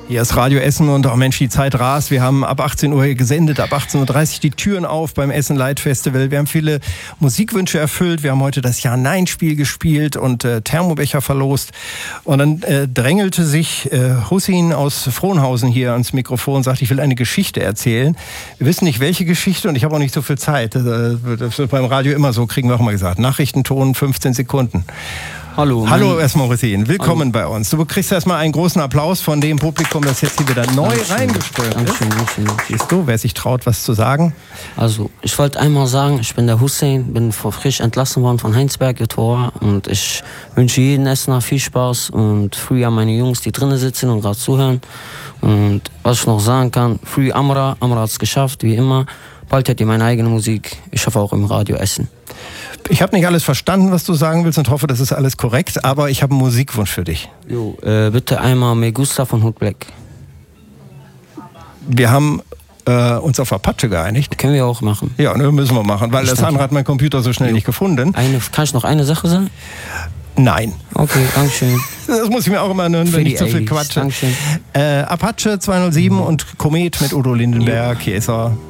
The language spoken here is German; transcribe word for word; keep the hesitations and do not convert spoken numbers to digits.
Hier ist Radio Essen und auch Mensch, die Zeit rast. Wir haben ab achtzehn Uhr gesendet, ab achtzehn Uhr dreißig die Türen auf beim Essen Light Festival. Wir haben viele Musikwünsche erfüllt. Wir haben heute das Ja-Nein-Spiel gespielt und äh, Thermobecher verlost. Und dann äh, drängelte sich äh, Hussein aus Frohnhausen hier ans Mikrofon und sagte, ich will eine Geschichte erzählen. Wir wissen nicht, welche Geschichte und ich habe auch nicht so viel Zeit. Das, äh, das ist beim Radio immer so, kriegen wir auch mal gesagt. Nachrichtenton fünfzehn Sekunden. Hallo. Hallo erstmal Hussein, willkommen Hallo. bei uns. Du kriegst erstmal einen großen Applaus von dem Publikum, das jetzt hier wieder neu reingeströmt ist. Dankeschön, Dankeschön. Siehst du, wer sich traut, was zu sagen? Also, ich wollte einmal sagen, ich bin der Hussein, bin frisch entlassen worden von Heinsberg, Tor, und ich wünsche jeden Essener viel Spaß und früh an meine Jungs, die drinnen sitzen und gerade zuhören. Und was ich noch sagen kann, früh Amra, Amra hat es geschafft, wie immer. Bald hört ihr meine eigene Musik, ich hoffe auch im Radio Essen. Ich habe nicht alles verstanden, was du sagen willst und hoffe, das ist alles korrekt, aber ich habe einen Musikwunsch für dich. Jo, äh, bitte einmal Me Gusta von Hood Black. Wir haben äh, uns auf Apache geeinigt. Können wir auch machen. Ja, ne, müssen wir machen, weil ich das andere hat mein Computer so schnell jo. nicht gefunden. Eine, kann ich noch eine Sache sagen? Nein. Okay, dankeschön. Das muss ich mir auch immer hören, wenn ich zu viel quatsche. Äh, Apache zweihundertsieben mhm. und Komet mit Udo Lindenberg. Jo. Hier ist er.